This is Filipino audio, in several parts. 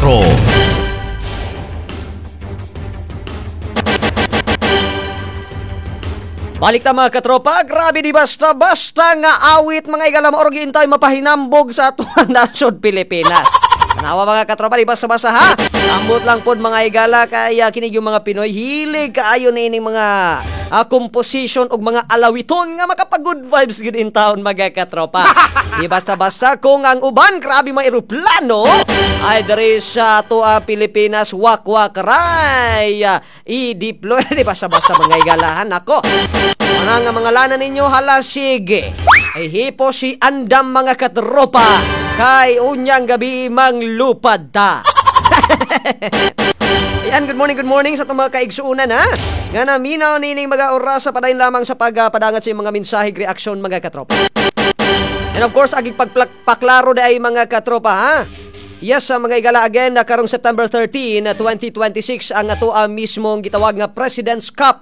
Sentro. Balik ta mga katropa, grabe di basta-basta nga awit mga igalam orgi intay mapahinambog sa atuang nasod Pilipinas. Nawa mga katropa, di basta-basta ha? Ambot lang pod mga igala kaya kinig yung mga Pinoy hilig kaayo na ining mga composition og mga alawiton nga makapag-good vibes gud in town mga katropa. Di basta-basta kung ang uban grabe mga eroplano ay diri sa tua Pilipinas wak-wak ray i-deploy. Di basta-basta mga igalahan ako. Mana nga mga lana ninyo hala sige. Ay hipo si andam mga katropa kay unyang gabi mang lupad ta. Ayan, good morning sa itong mga kaigsuunan ha. Nga na minaw nining mga oras sa padayon lamang sa pagpadangat sa mga mensaheng reaksyon mga katropa. And of course, aging pagpaklaro na ay mga katropa ha. Yes, mga igala again, karong September 13, 2026 ang ato mismong gitawag nga President's Cup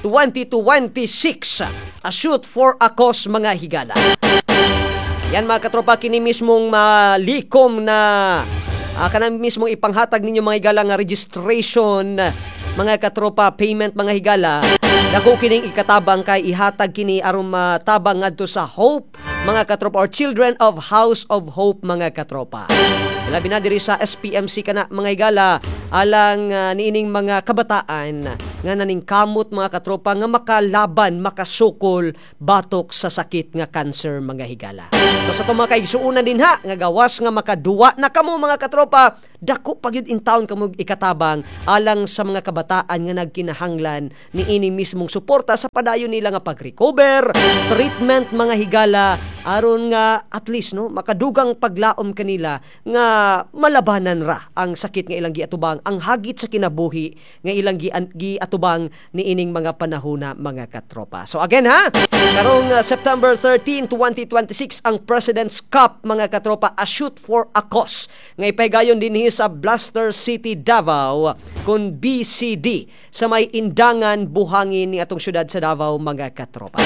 2026. A shoot for a cause mga higala. Yan mga katropa, kini mismong malikom na kanang mismong ipanghatag ninyo mga higala nga registration mga katropa payment mga higala. Dako kining ikatabang kay ihatag kini aron matabang ngadto sa Hope mga katropa or Children of House of Hope mga katropa. Labi na diri sa SPMC kana mga higala alang niining mga kabataan nga naning kamot mga katropa nga makalaban makasukol batok sa sakit nga cancer mga higala. So sa to mga kaigsuunan din ha nga gawas nga makaduwa na kamo mga katropa dako pagyud in town kamo ikatabang alang sa mga kabataan nga nagkinahanglan niini mismong suporta sa padayon nila nga pag-recover, treatment mga higala aron nga at least no makadugang paglaom kanila nga malabanan ra ang sakit nga ilang giatubang ang hagit sa kinabuhi nga ilang giatubang niining mga panahona mga katropa. So again ha, karong September 13, 2026 ang President's Cup mga katropa, a shoot for a cause nga ipahigayon dinhi sa Blaster City, Davao kun BCD sa may Indangan buhangin ni atong syudad sa Davao mga katropa.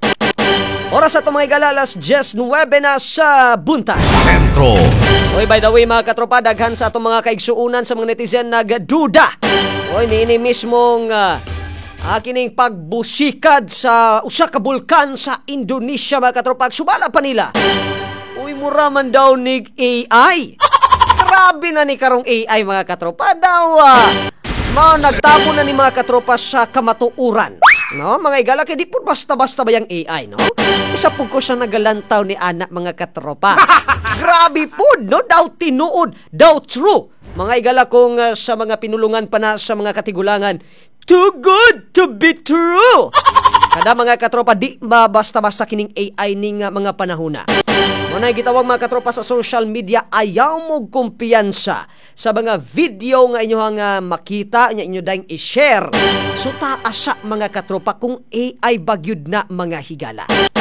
Oras sa mga igalalas, 10:09 na sa buntag. Sentro. Oy, by the way mga katropa, daghan sa atong mga kaigsuunan sa mga netizen nagduda. Oy, niini mismong kining pagbusikad sa usa ka bulkan sa Indonesia mga katropa. Subala pa nila. Uy, mura man daw nig AI. Grabe na ni karong AI mga katropa. Daw nagtabo na ni mga katropa sa kamatuuran. No, mga igala kay di po basta-basta ba yung AI, no? Isa po ko siya nagalantaw ni anak mga katropa. Grabe po, no? Daw tinuod, daw true. Mga igala kong sa mga pinulungan pa na sa mga katigulangan, too good to be true. Kada mga katropa, di basta-basta kining AI ning mga panahona. Muna gitawag mga katropa sa social media, ayaw mo kumpiyansa sa mga video nga inyohang makita, nga inyo dahing i-share. So taasa mga katropa kung AI bagyud na mga higala.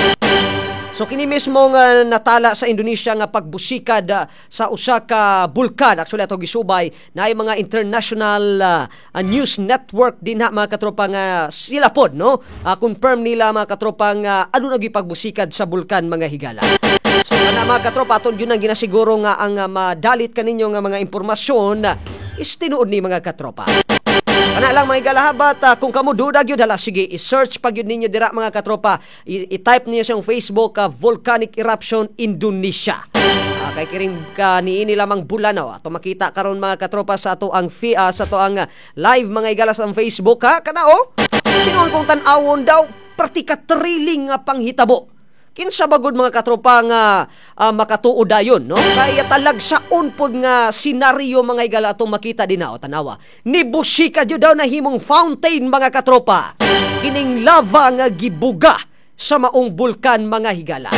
So kini mismo nga natala sa Indonesia nga pagbusikad sa usa ka bulkan. Actually ato gisubay na ay mga international news network din ha mga katropa nga sila pod no. Confirm nila mga katropa nga ano nagi pagbusikad sa bulkan mga higala. So kana mga katropa aton yun ang ginasiguro nga ang madalit kaninyo nga mga impormasyon is tinuod ni mga katropa. Ana lang mga igalahabat, kung kamo duda gyud hala sige i-search pag yun ninyo dira mga katropa. I-type niyo sa Facebook volcanic eruption Indonesia. Kay kiring niini lamang bulanaw ato makita karon mga katropa sa ato ang sa ato ang live mga igala sa Facebook ha kana tinuon kong tan-awon daw praktika thrilling nga panghitabo. Kinsa bagod mga katropa nga makatuod dayon no kaya talag sa unpod nga senaryo mga igala atong makita dinao tanawa ni busika jud daw na himong fountain mga katropa kining lava nga gibuga sa maong bulkan mga higala.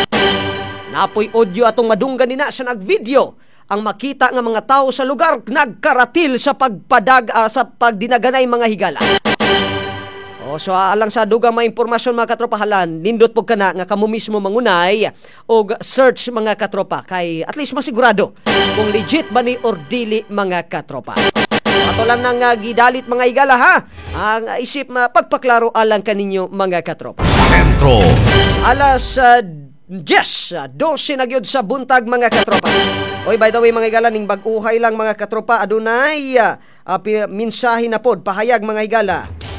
Napoy audio atong madunggan nina sa nagvideo ang makita nga mga tao sa lugar nagkaratil sa sa pagdinaganay mga higala. So alang sa dugang mga impormasyon mga katropa halan nindot pug kana nga kamo mismo mangunay og search mga katropa kay at least masigurado kung legit ba ni or dili mga katropa. Ato lang nang gidalit mga igala ha ang isip pagpaklaro alang kaninyo mga katropa. Sentro. Alas 12 na gyud sa buntag mga katropa. Oy, by the way mga higala, ning bag-uhay lang mga katropa, adunay mensahe na pod, pahayag mga higala.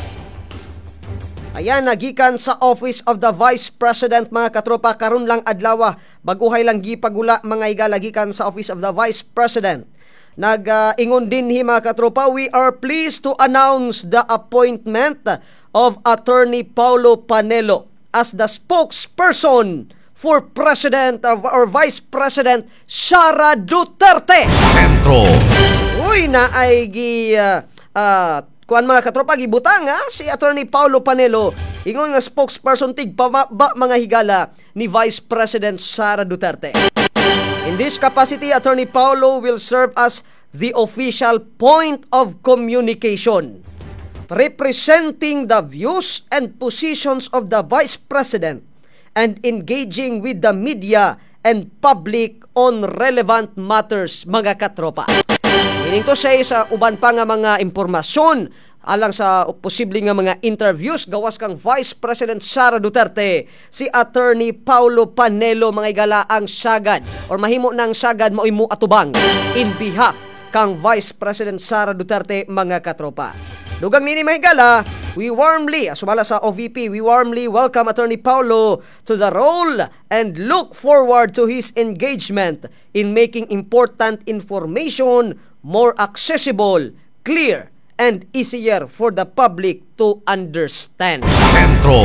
Ayan, nagikan sa Office of the Vice President mga katropa, karon lang adlaw, bag-uhay lang gipagula mga higala gikan sa Office of the Vice President. Nag-ingon din mga katropa, we are pleased to announce the appointment of Attorney Paulo Panelo as the spokesperson for President or Vice President Sara Duterte. Sentro. Uy, na ay kuan mga katropa, gibutang si Attorney Paulo Panelo, ingon nga spokesperson tig pababa mga higala ni Vice President Sara Duterte. In this capacity, Attorney Paulo will serve as the official point of communication, representing the views and positions of the Vice President and engaging with the media and public on relevant matters, mga katropa. Meaning to say, sa uban pa nga mga impormasyon alang sa posible nga mga interviews gawas kang Vice President Sara Duterte, si Attorney Paulo Panelo mga higala ang sagad or mahimo ng sagad mao'y mo atubang in behalf kang Vice President Sara Duterte, mga katropa. Dugang nini mga higala, we warmly welcome Attorney Paulo to the role and look forward to his engagement in making important information more accessible, clear, and easier for the public to understand. Sentro.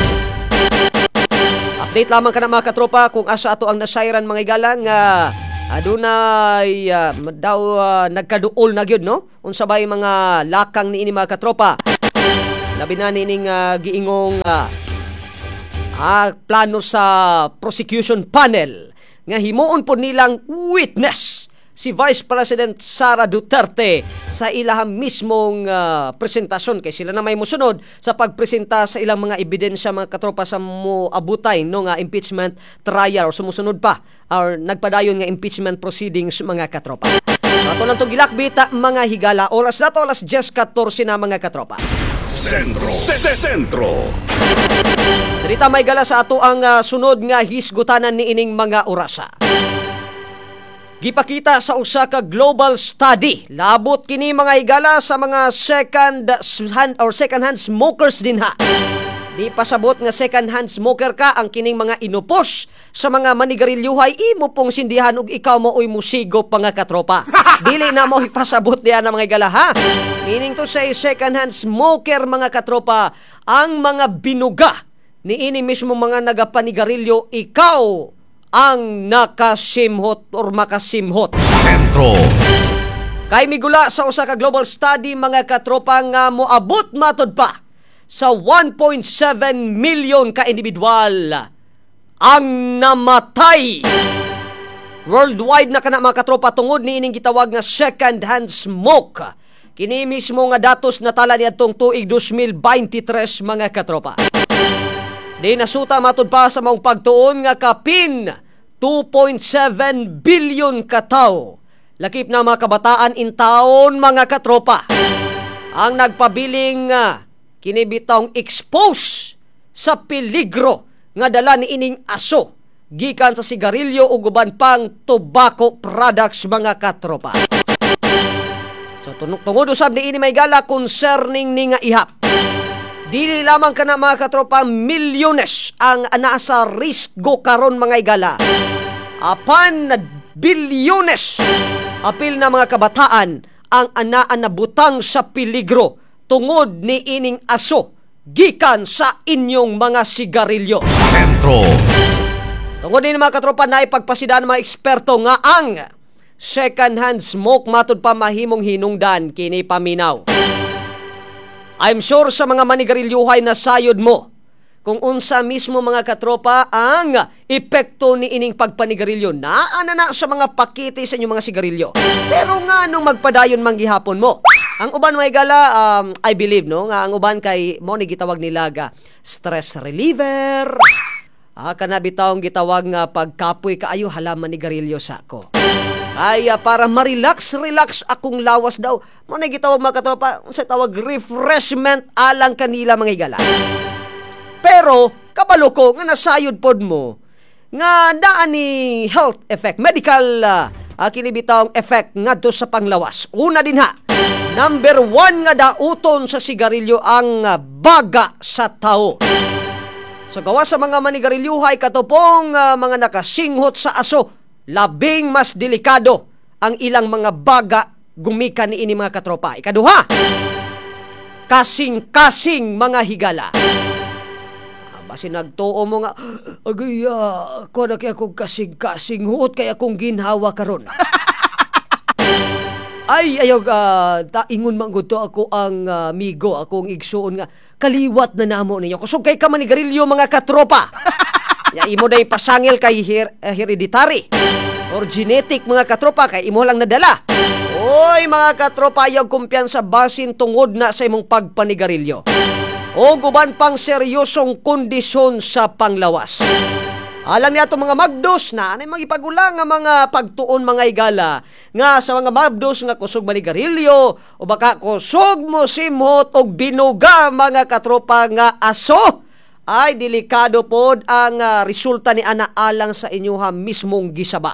Update lamang ka na mga katropa kung asa ato ang nasayran mga igalang adunay nagkaduol na gyud no unsa bay mga lakang niini mga katropa. Labi na nining giingong plano sa prosecution panel nga himuon po nilang witness si Vice President Sara Duterte sa ilahang mismong presentasyon, kay sila na may musunod sa pagpresenta sa ilang mga ebidensya mga katropa sa moabutay no nga impeachment trial or sumusunod pa or nagpadayon nga impeachment proceedings mga katropa. Ato lang itong gilakbita mga higala, oras na to, alas 10:14 na mga katropa. Sentro. Sentro. Dirita may gala sa ato ang sunod nga hisgutanan ni ining mga orasa. Gipakita sa usa ka global study, labot kini mga higala sa mga second hand smokers din ha. Di pasabot nga second hand smoker ka ang kining mga inupos sa mga manigarilyuhay, imo pong sindihan ug ikaw mo uy musigop mga katropa. Dili na mo ipasabot diyan na mga higala ha. Meaning to say, second hand smoker mga katropa, ang mga binuga ni ini mismo mga nagapanigarilyo, ikaw ang nakasimhot or makasimhot. Sentro. Kay migula sa usa ka global study mga katropa nga moabot matod pa sa 1.7 million ka individual ang namatay worldwide na kana mga katropa tungod ni ining gitawag nga second hand smoke. Kini mismo nga datos natala niadtong tuig 2023 mga katropa. Di nasuta matod pa sa maong pagtuon nga kapin 2.7 billion katawo. Lakip na mga kabataan in taon mga katropa ang nagpabiling kinibitang expose sa peligro nga dala ni ining aso gikan sa sigarilyo ug uban pang tobacco products mga katropa. So tungod usab ni ini may gala concerning ni nga ihap. Dili lamang kana mga katropa, milyones ang nasa risko karon mga igala. Apan bilyones apil na mga kabataan ang nabutang sa peligro tungod ni ining aso gikan sa inyong mga sigarilyo. Sentro. Tungod ni mga katropa na ipagpasidaan ng mga eksperto nga ang second hand smoke matod pa mahimong hinungdan kini paminaw. I'm sure sa mga manigarilyuhay na sayod mo kung unsa mismo mga katropa ang epekto ni ining pagpanigarilyo na sa mga pakiti sa inyong mga sigarilyo. Pero nga nung magpadayon manggihapon mo, ang uban may gala, I believe no, nga ang uban kay mo ni gitawag nila stress reliever. Kanabitawng gitawag nga pagkapoy kaayo halaman ni garilyo sa ako. Ay para ma-relax akong lawas daw. Mo na gitawag mga katropa, sa tawag refreshment alang kanila mga higala. Pero kabalo ko nga nasayod pod mo nga daan ni health effect, medical kini bitawng effect ngadto sa panglawas. Una din ha, number 1 nga dauton sa sigarilyo ang baga sa tao. So gawa sa mga manigarilyuhay katupong mga nakasinghot sa aso, labing mas delikado ang ilang mga baga gumikan ni ini mga katropa. Ikaduha, kasing-kasing mga higala. Basi nagtuo mo nga, agay, ko na kaya kong kasing-kasing huot kaya kong ginhawa karon. Ay, ayaw, taingon mangguto ako ang migo, akong igsuon nga, kaliwat na namo ninyo. Kusog kay ka manigarilyo mga katropa. Ya, imo day pasangil kay hereditary or genetic mga katropa, kay imo lang nadala. Oy mga katropa, ayaw kumpiyansa basin tungod na sa imong pagpanigarilyo. O guban pang seryosong kondisyon sa panglawas. Alam niya itong mga magdos na anay magipagulang nga mga pagtuon mga higala nga sa mga magdos nga kusog manigarilyo o baka kusog mo simhot o binuga mga katropa nga aso, ay delikado pod ang resulta ni ana alang sa inyuha mismong gisaba.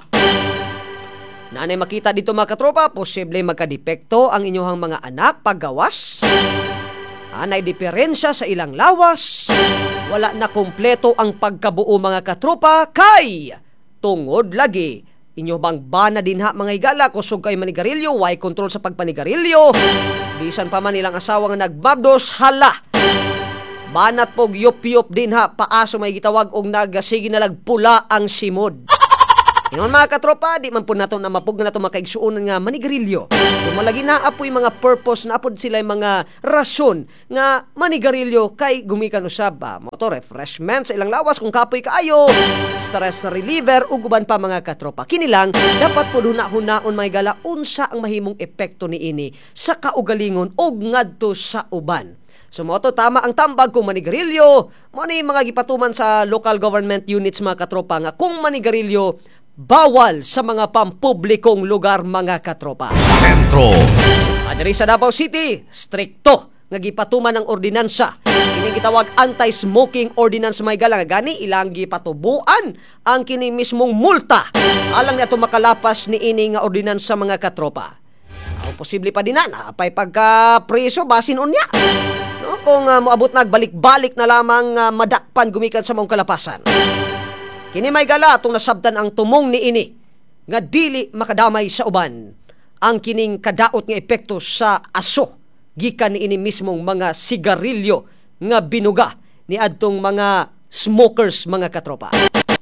Nanay makita dito mga katropa, posible magkadepekto ang inyuhang mga anak paggawas. Anay diferensya sa ilang lawas. Wala na kompleto ang pagkabuo mga katropa kay tungod lagi. Inyo bang bana din ha mga higala kusog kay manigarilyo, way control sa pagpanigarilyo. Bisan pa man ilang asawa nga nagmabdos, hala. Banat pog yup-yup din ha, paaso may gitawag og nagasigi na lagpula ang simod. Ngayon mga katropa, di man po nato na mapug na nato makaigsuunan nga manigarilyo. Kung malagi na apoy mga purpose, na apod sila mga rason nga manigarilyo kay gumikan usab. Moto refreshment sa ilang lawas kung kapoy kaayo, stress reliever, uguban pa mga katropa. Kini lang, dapat po huna-hunaon mga gala unsa ang mahimong epekto ni ini sa kaugalingon o ngadto sa uban. So moto tama ang tambag kung manigarilyo, mo ni mga gipatuman sa local government units mga katropa nga kung manigarilyo, bawal sa mga pampublikong lugar mga katropa. Sentro. Adiri sa Davao City, strikto nga gipatuman ang ordinansa. Kini gitawag anti-smoking ordinance may galang gani ilang gipatubuan ang kini mismong multa. Alang nato makalapas ni ini nga ordinansa mga katropa. Posible pa din na pay pagka preso basin unya. No, kung moabot nagbalik-balik na lamang madakpan gumikan sa mong kalapasan. Kini may gala atong nasabtan ang tumong ni ini nga dili makadamay sa uban ang kining kadaot nga epekto sa aso gikan ni ini mismong mga sigarilyo nga binuga ni adtong mga smokers mga katropa.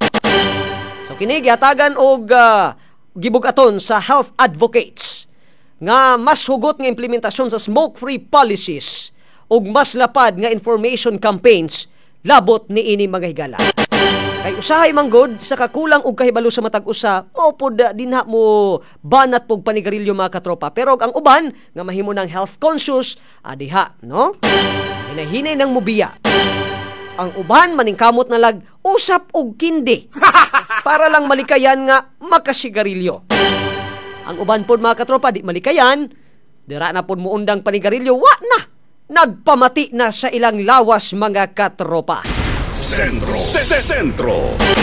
So kini gihatagan og gibugaton sa health advocates nga mas hugot nga implementasyon sa smoke-free policies ug mas lapad nga information campaigns labot ni ini mga higala. Kay usahay manggod sa kakulang og kahibalo sa matag usa, mao pod dinha mo banat pog panigarilyo mga katropa. Pero ang uban nga mahimo ng health conscious, diha, no? Hinahinay nang mubiya. Ang uban maningkamot na lag usap og kindi para lang malikayan nga makasigarilyo. Ang uban pod mga katropa di malikayan, dira na pod muundang panigarilyo, wa na. Nagpamati na sa ilang lawas mga katropa. Sentro. Sentro.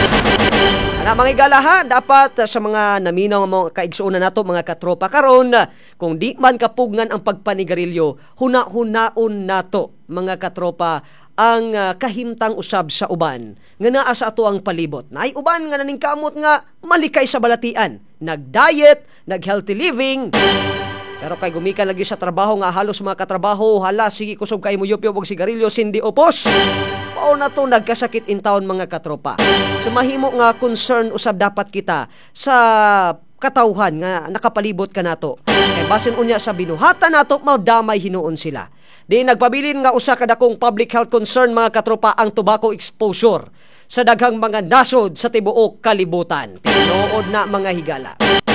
Ana mga igalaha, dapat sa mga naminaw mga kaigsuunan nato mga katropa karon, kung di man kapugngan ang pagpanigarilyo, huna-hunaon nato mga katropa ang kahimtang usab sa uban nga naa sa ato ang palibot. Naay uban nga naningkamot nga malikay sa balatian, nag-diet, nag-healthy living. Pero kay gumikan lagi sa trabaho nga halos mga katrabaho, hala sige kusog kay mo yupyo og sigarilyo sindi opos. Pao na to nagkasakit in town mga katropa. So mahimo nga concern usab dapat kita sa katawhan nga nakapalibot ka nato. Kay basin unya sa binuhatan nato madamay hinuon sila. Di nagpabilin nga usa ka dakong public health concern mga katropa ang tobacco exposure sa daghang mga nasod sa tibuok kalibutan. Tinuod na mga higala.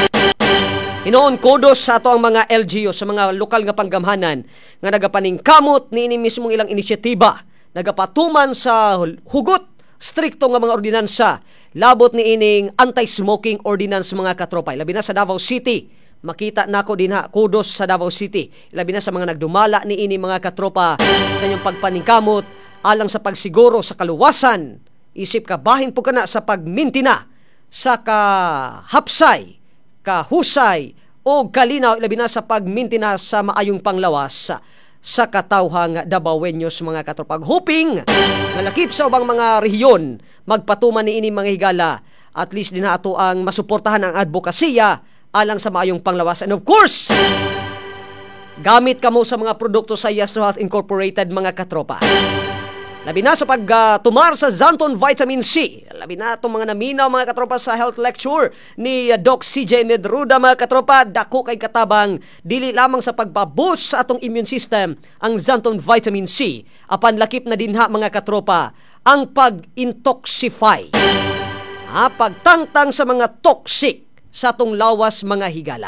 Hinoon kudos sa ato ang mga LGU sa mga lokal nga panggamhanan nga nagapaningkamot niini mismong ilang inisyatiba, nagapatuman sa hugot strikto nga mga ordinansa labot ni ining anti-smoking ordinance mga katropa. Labi na sa Davao City, makita nako din ha, kudos sa Davao City. Labi na sa mga nagdumala ni ini mga katropa sa inyong pagpaningkamot alang sa pagsiguro sa kaluwasan. Isip ka bahin po kana sa pagmintina sa kahapsay kahusay o kalinaw labi na sa pagmintina sa maayong panglawas sa katawhang Dabawenyos mga katropa. Hoping nga lakip sa ubang mga rehiyon magpatuman ni ini mga higala at least din ato ang masuportahan ang advokasya alang sa maayong panglawas. And of course, gamit kamo sa mga produkto sa Yasso Health Incorporated mga katropa. Labi na sa pagtumar sa Zanton Vitamin C. Labi na itong mga naminaw mga katropa sa health lecture ni Doc CJ Nedruda mga katropa. Dako kay katabang dili lamang sa pagpaboost sa atong immune system ang Zanton Vitamin C. Apan lakip na dinha mga katropa ang pag-intoxify. Pagtangtang sa mga toxic sa atong lawas mga higala.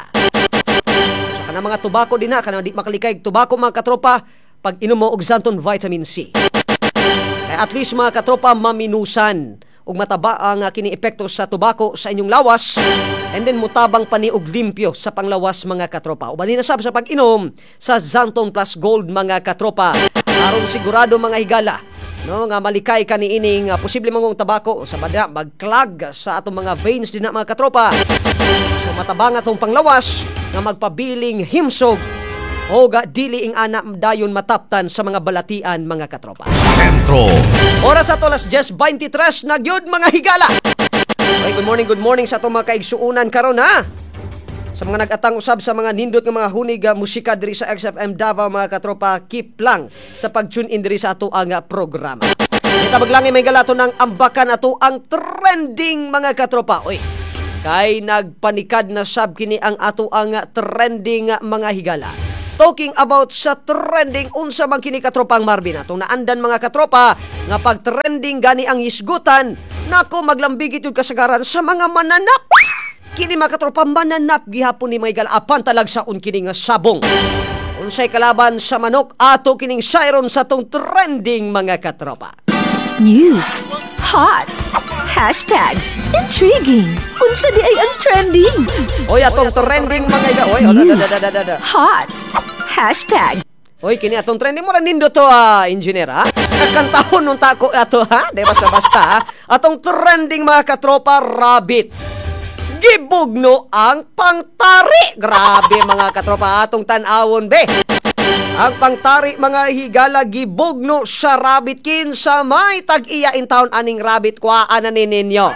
So kana mga tubako din ha, kana di makalikay tubako mga katropa pag inom mo og Zanton Vitamin C. Kaya at least mga katropa maminusan ug mataba ang kini epekto sa tobacco sa inyong lawas and then mutabang pani og limpyo sa panglawas mga katropa. Uban na sab sa pag-inom sa Zanton Plus Gold mga katropa. Aron sigurado mga higala no nga malikay kani ining posible mangong tabako sa badra magklag sa atong mga veins din na mga katropa. So matabang atong panglawas nga magpabiling himsog o dili ing anak dayon mataptan sa mga balatian mga katropa. Sentro. Oras sa tolas 10:23 na gyud mga higala. Okay, good morning sa atong mga kaigsuunan karon ha. Sa mga nag-atang usab sa mga nindot nga mga hunig musika diri sa XFM Davao mga katropa, keep lang sa pag-tune in diri sa ato ang programa. Kita baglangi may galato ng ambakan ato ang trending mga katropa. Oy, kay nagpanikad na sab kini ang ato ang trending mga higala. Talking about sa trending unsa man kini katropang Marvin atong naandan mga katropa nga pag trending gani ang isgutan nako maglambigit yung kasagaran sa mga mananap. Kini mga katropa mananap gihapon ni mga apan talag sa kini nga sabong. Unsay kalaban sa manok ato kining siron sa tong trending mga katropa. News, hot, hashtags, intriguing. Unsa di ay ang trending? Oy atong trending mga iga. Oy, News, hot, hashtag. Oy kini atong trending mo ra nindo to engineer ha. Kakantahon nung tako ato ha. Di basta ha. Atong trending mga katropa rabbit. Gibugno ang pangtari. Grabe mga katropa atong tan-awon be. Ang pangtari mga higala gibugno sa rabbit kinsa may tag-iya in town aning rabbit kuhaan na ninyo.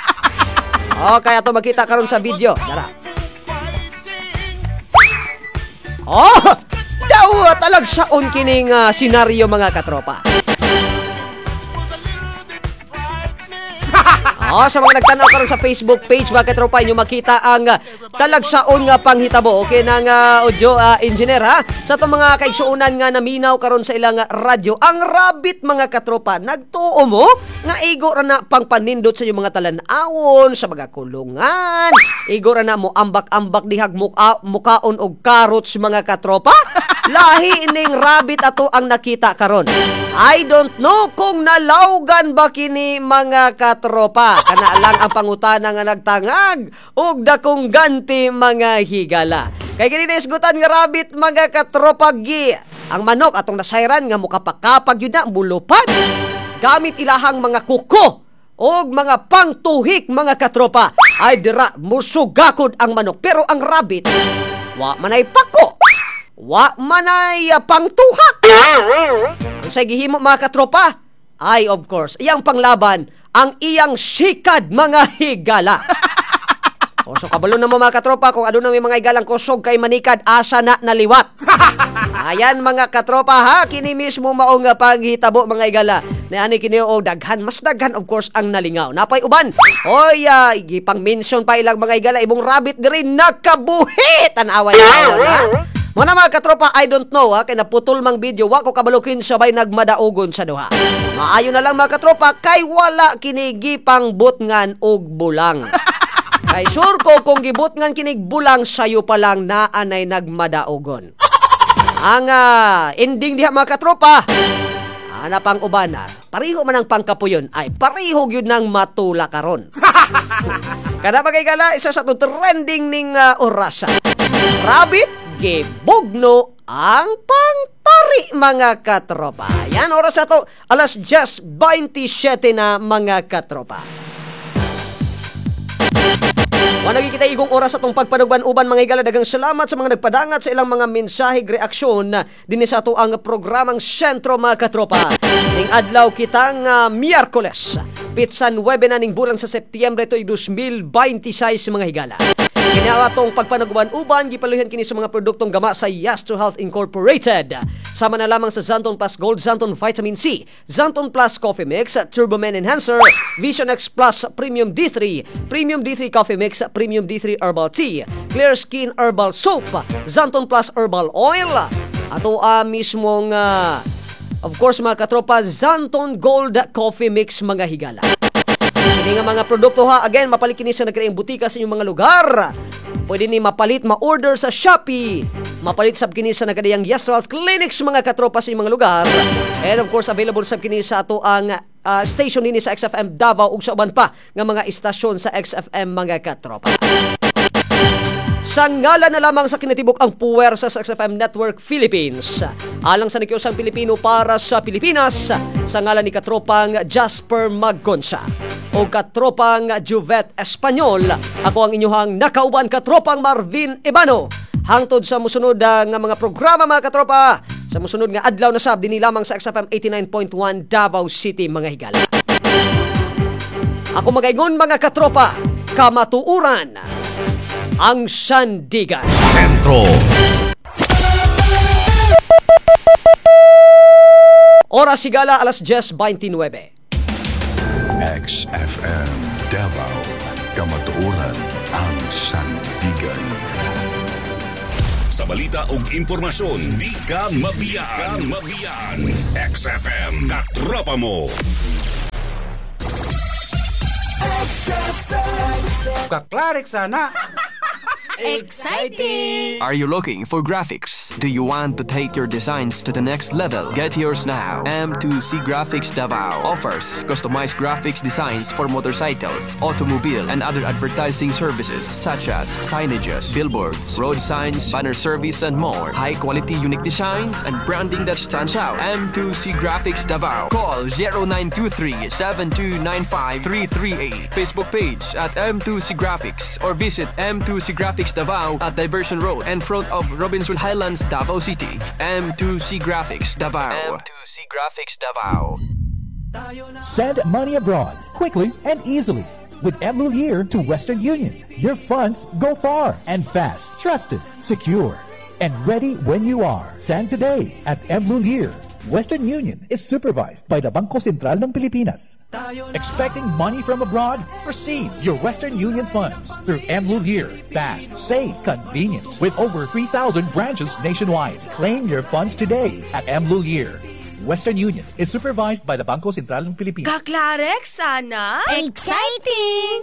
Okay, ato makita karon sa video. Dara. Oh! Daw talag saon kining senaryo mga katropa. Sa mga nagtanaw karon sa Facebook page mga katropa inyo makita ang talagsaon nga panghitabo. Okay nang audio engineer ha. Sa to mga kaigsuunan nga naminaw karon sa ilang radyo ang rabbit mga katropa nagtuo mo nga igo ra na pangpanindot sa inyong mga talan-awon sa mga kulungan. Igo ra na mo ambak-ambak dihag mukaon og carrots mga katropa. Lahi ning rabbit ato ang nakita karon. I don't know kung nalawgan ba kini mga katropa. Kana lang ang pangutana nga nagtangag ug dakong ganti mga higala. Kay kini isgutan nga rabbit mga katropa gi. Ang manok atong nasayran nga mukapakapag yun na bulupan. Gamit ilahang mga kuko og mga pangtuhik mga katropa ay dira musugakod ang manok. Pero ang rabbit wa manay pako. Wa manay pangtuhak. Ang sa gihimo mga katropa ay of course iyang panglaban ang iyang sikad mga higala. O so kabalo na mo mga katropa kung ano na may mga higalang kusog kay manikad asa na naliwat. Ayan mga katropa ha, kini mismo maong paghitabo mga higala. Na ani kini o daghan, mas daghan of course ang nalingaw. Napay uban. Oy, gipang mention pa ilang mga higala ibong rabbit diri nakabuhi. Tan-away ha. Mga mga katropa, I don't know ha, kay naputol mang video, wa ko kabalukin sabay nagmadaugon sa duha. Maayo na lang mga katropa, kay wala kinigipang butngan og bulang. Kay sure ko kung gibutngan kinig bulang, sayo pa lang naanay nagmadaugon. Ang ending diha mga katropa, ana pang ubana, pariho man ang pangkapuyon, ay pariho yun ng matula karon. Kada magigala, isa sa trending ning orasa. Rabbit, gibugno ang pangtari mga katropa. Yan, oras na to, alas 10:27 na mga katropa. 1 Lagi kita igong oras atong pagpanugban-uban mga higala. Daghang salamat sa mga nagpadangat sa ilang mga mensaheng reaksyon din sa ato ang programang Sentro mga katropa. Ning adlaw kitang Miyerkules, pitsan 9 na ning bulan sa Setyembre to'y 2026 mga higala. Kini atong pagpanugban-uban gipaluhan kini sa mga produktong gama sa Yasto Health Incorporated. Sama na lamang sa Zanton Plus Gold, Zanton Vitamin C, Zanton Plus Coffee Mix, Turbo Men Enhancer, Vision X Plus Premium D3, Premium D3 Coffee Mix, Premium D3 Herbal Tea, Clear Skin Herbal Soap, Zanton Plus Herbal Oil, ato mismong of course mga katropa, Zanton Gold Coffee Mix mga higala. Kini nga mga produkto ha, again, mapalit kini sa nagkaraang butika sa inyong mga lugar. Pwede ni mapalit, ma-order sa Shopee. Mapalit sab kini sa nagkaraang Yasto Health Clinics mga katropa sa inyong mga lugar. And of course, available sab kini sa ato ang station nini sa XFM Davao ug sa uban pa nga mga istasyon sa XFM mga katropa. Sa ngalan na lamang sa kinatibok ang puwersa sa XFM Network Philippines. Alang sa nakiusang Pilipino para sa Pilipinas, sa ngalan ni katropang Jasper Magconsa o katropang Juvet Espanyol, ako ang inyuhang nakauban katropang Marvin Ibano. Hangtod sa musunod nga mga programa mga katropa, sa musunod nga adlaw na sab dinhi lamang sa XFM 89.1 Davao City mga higala. Ako magaingon mga katropa, kamatuuran ang sandigan. Sentro. Oras sigala alas 10:29. XFM Davao, kamatuoran ang sandigan. Sa balita ug impormasyon, di ka mabiyan. XFM Katropa mo. Kaklarik sana. Exciting! Are you looking for graphics? Do you want to take your designs to the next level? Get yours now. M2C Graphics Davao offers customized graphics designs for motorcycles, automobile, and other advertising services such as signages, billboards, road signs, banner service, and more. High-quality unique designs and branding that stands out. M2C Graphics Davao. Call 0923-7295-338. Facebook page at M2C Graphics or visit M2C Graphics Davao at Diversion Road in front of Robinson Highlands, Davao City. M2C Graphics Davao. M2C Graphics Davao. Send money abroad quickly and easily with Mlulier to Western Union. Your funds go far and fast, trusted, secure, and ready when you are. Send today at Mlulier. Western Union is supervised by the Bangko Sentral ng Pilipinas. Expecting money from abroad? Receive your Western Union funds through Mlulier. Fast, safe, convenient. With over 3,000 branches nationwide. Claim your funds today at Mlulier. Western Union is supervised by the Bangko Sentral ng Pilipinas. Kaklarek sana? Exciting!